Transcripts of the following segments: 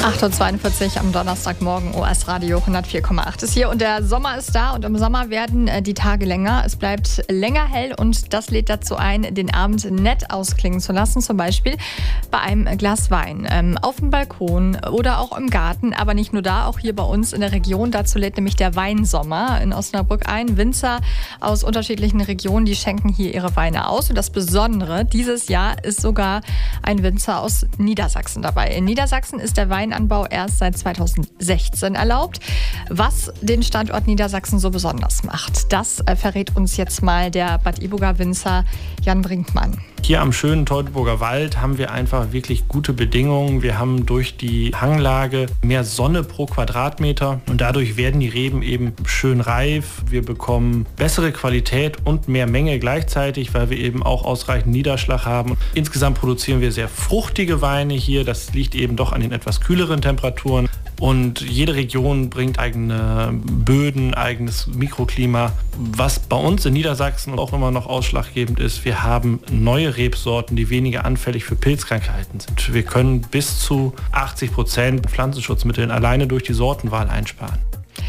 8:42 Uhr am Donnerstagmorgen, OS Radio 104,8 ist hier und der Sommer ist da und im Sommer werden die Tage länger. Es bleibt länger hell und das lädt dazu ein, den Abend nett ausklingen zu lassen, zum Beispiel bei einem Glas Wein auf dem Balkon oder auch im Garten, aber nicht nur da, auch hier bei uns in der Region. Dazu lädt nämlich der Weinsommer in Osnabrück ein. Winzer aus unterschiedlichen Regionen, die schenken hier ihre Weine aus und das Besondere, dieses Jahr ist sogar ein Winzer aus Niedersachsen dabei. In Niedersachsen ist der Weinanbau erst seit 2016 erlaubt. Was den Standort Niedersachsen so besonders macht, das verrät uns jetzt mal der Bad Iburger Winzer Jan Brinkmann. Hier am schönen Teutoburger Wald haben wir einfach wirklich gute Bedingungen. Wir haben durch die Hanglage mehr Sonne pro Quadratmeter und dadurch werden die Reben eben schön reif. Wir bekommen bessere Qualität und mehr Menge gleichzeitig, weil wir eben auch ausreichend Niederschlag haben. Insgesamt produzieren wir sehr fruchtige Weine hier. Das liegt eben doch an den etwas kühleren Temperaturen. Und jede Region bringt eigene Böden, eigenes Mikroklima. Was bei uns in Niedersachsen auch immer noch ausschlaggebend ist, wir haben neue Rebsorten, die weniger anfällig für Pilzkrankheiten sind. Wir können bis zu 80% Pflanzenschutzmitteln alleine durch die Sortenwahl einsparen.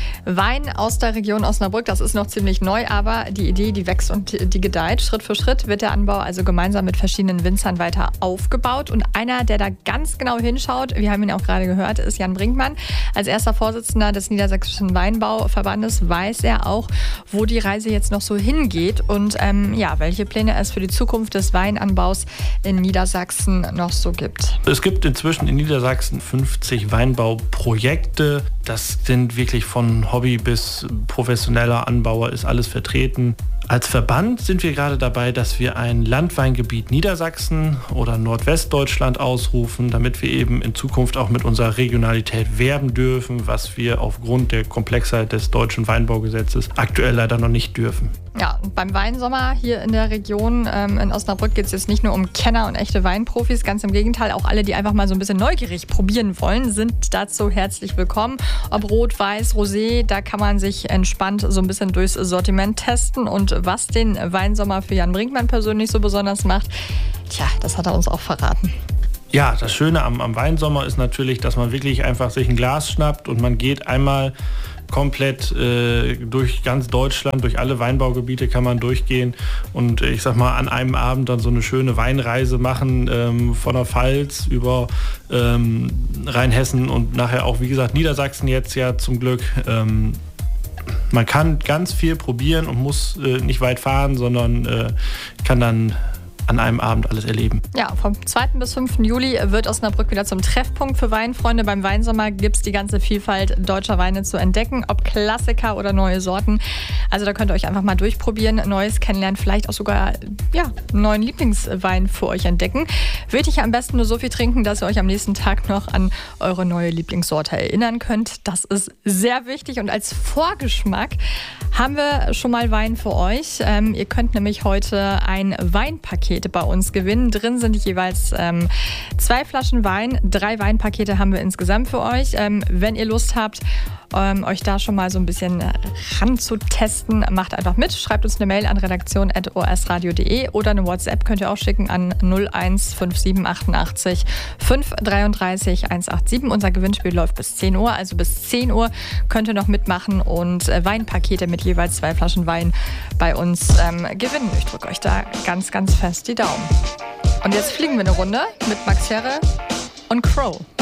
Wein aus der Region Osnabrück, das ist noch ziemlich neu, aber die Idee, die wächst und die gedeiht. Schritt für Schritt wird der Anbau also gemeinsam mit verschiedenen Winzern weiter aufgebaut. Und einer, der da ganz genau hinschaut, wir haben ihn auch gerade gehört, ist Jan Brinkmann. Als erster Vorsitzender des Niedersächsischen Weinbauverbandes weiß er auch, wo die Reise jetzt noch so hingeht und welche Pläne es für die Zukunft des Weinanbaus in Niedersachsen noch so gibt. Es gibt inzwischen in Niedersachsen 50 Weinbauprojekte. Das sind wirklich von Hobby bis professioneller Anbauer ist alles vertreten. Als Verband sind wir gerade dabei, dass wir ein Landweingebiet Niedersachsen oder Nordwestdeutschland ausrufen, damit wir eben in Zukunft auch mit unserer Regionalität werben dürfen, was wir aufgrund der Komplexheit des deutschen Weinbaugesetzes aktuell leider noch nicht dürfen. Ja, und beim Weinsommer hier in der Region in Osnabrück geht es jetzt nicht nur um Kenner und echte Weinprofis, ganz im Gegenteil, auch alle, die einfach mal so ein bisschen neugierig probieren wollen, sind dazu herzlich willkommen. Ob Rot, Weiß, Rosé, da kann man sich entspannt so ein bisschen durchs Sortiment testen und was den Weinsommer für Jan Brinkmann persönlich so besonders macht, das hat er uns auch verraten. Ja, das Schöne am Weinsommer ist natürlich, dass man wirklich einfach sich ein Glas schnappt und man geht einmal komplett durch ganz Deutschland, durch alle Weinbaugebiete kann man durchgehen und ich sag mal an einem Abend dann so eine schöne Weinreise machen von der Pfalz über Rheinhessen und nachher auch, wie gesagt, Niedersachsen jetzt ja zum Glück. Man kann ganz viel probieren und muss nicht weit fahren, sondern kann dann an einem Abend alles erleben. Ja, vom 2. bis 5. Juli wird Osnabrück wieder zum Treffpunkt für Weinfreunde. Beim Weinsommer gibt es die ganze Vielfalt deutscher Weine zu entdecken, ob Klassiker oder neue Sorten. Also da könnt ihr euch einfach mal durchprobieren, Neues kennenlernen, vielleicht auch sogar einen neuen Lieblingswein für euch entdecken. Wirklich am besten nur so viel trinken, dass ihr euch am nächsten Tag noch an eure neue Lieblingssorte erinnern könnt. Das ist sehr wichtig und als Vorgeschmack haben wir schon mal Wein für euch. Ihr könnt nämlich heute ein Weinpaket bei uns gewinnen. Drin sind jeweils 2 Flaschen Wein. 3 Weinpakete haben wir insgesamt für euch. Wenn ihr Lust habt, euch da schon mal so ein bisschen ranzutesten, macht einfach mit. Schreibt uns eine Mail an redaktion@osradio.de oder eine WhatsApp könnt ihr auch schicken an 015788 533 187. Unser Gewinnspiel läuft bis 10 Uhr, also bis 10 Uhr könnt ihr noch mitmachen und Weinpakete mit jeweils 2 Flaschen Wein bei uns gewinnen. Ich drücke euch da ganz, ganz fest die Daumen. Und jetzt fliegen wir eine Runde mit Max Herre und Crow.